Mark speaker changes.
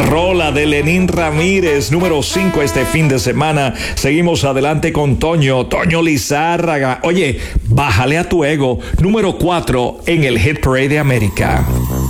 Speaker 1: rola de Lenín Ramírez, número 5 este fin de semana. Seguimos adelante con Toño Lizárraga. Oye, bájale a tu ego, número 4 en el Hit Parade de América.